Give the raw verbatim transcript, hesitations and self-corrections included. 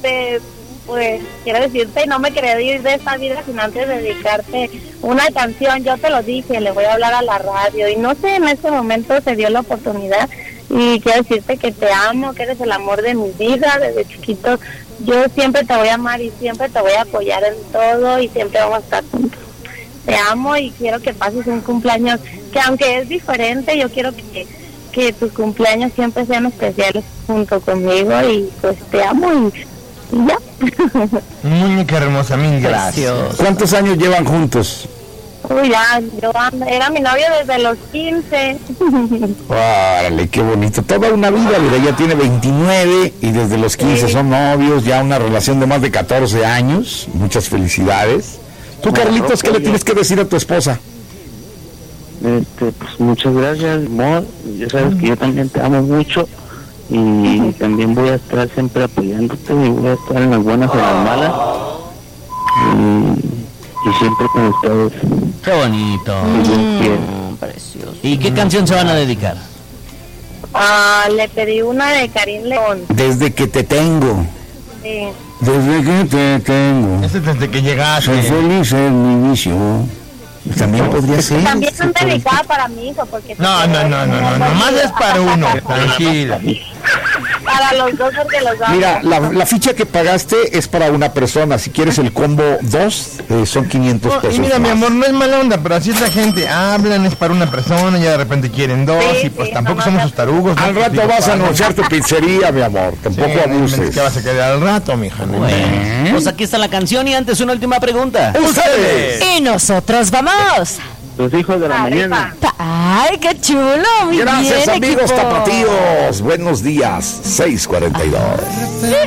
este, pues quiero decirte, no me quería ir de esta vida sin antes dedicarte una canción. Yo te lo dije, le voy a hablar a la radio y no sé, en este momento se dio la oportunidad y quiero decirte que te amo, que eres el amor de mi vida. Desde chiquito yo siempre te voy a amar y siempre te voy a apoyar en todo y siempre vamos a estar juntos. Te amo y quiero que pases un cumpleaños que aunque es diferente, yo quiero que, que tus cumpleaños siempre sean especiales junto conmigo y pues te amo y, y ya. Muñeca hermosa, mil gracias. ¿Cuántos años llevan juntos? Uy, ya, yo ando, era mi novio desde los quince. Órale, qué bonito. Toda una vida, mira, ya tiene veintinueve y desde los quince sí. Son novios, ya una relación de más de catorce años. Muchas felicidades. Tú, Carlitos, ¿qué le tienes que decir a tu esposa? Este, pues muchas gracias, amor. Ya sabes que yo también te amo mucho y también voy a estar siempre apoyándote y voy a estar en las buenas y en las malas y, y siempre con ustedes. Qué bonito. Mm, precioso. ¿Y qué canción se van a dedicar? Ah, le pedí una de Karim León. Desde que te tengo. Sí. Desde que te tengo. Ese desde que llegaste. Soy feliz en mi vicio. También podría ser. También son dedicadas para mi hijo, porque... No, no, no, no, no, nomás es para uno, tranquila. Para los dos, porque los dos... Mira, la, la ficha que pagaste es para una persona. Si quieres el combo dos, eh, son quinientos No, pesos. y mira, más. mi amor, no es mala onda, pero así es la gente. Hablan, es para una persona, y ya de repente quieren dos, Sí, y pues sí, tampoco no, somos no, sus tarugos. Al ¿no? rato Digo, vas a padre. anunciar tu pizzería, mi amor. Tampoco Sí, abuses. ¿qué vas a quedar al rato, mija? ¿no? Bueno, pues aquí está la canción y antes una última pregunta. ¡Ustedes! Y nosotros vamos. Los hijos de la Arriba. mañana. Ay, qué chulo. Muy Gracias, bien, amigos equipo. tapatíos. Buenos días. seis cuarenta y dos.